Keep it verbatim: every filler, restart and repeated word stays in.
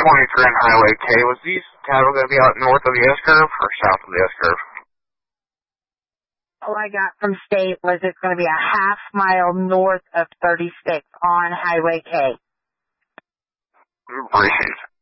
twenty-three on Highway K. Was these cattle going to be out north of the S-curve or south of the S-curve? All I got from State was it's going to be a half mile north of thirty-six on Highway K. Appreciate it.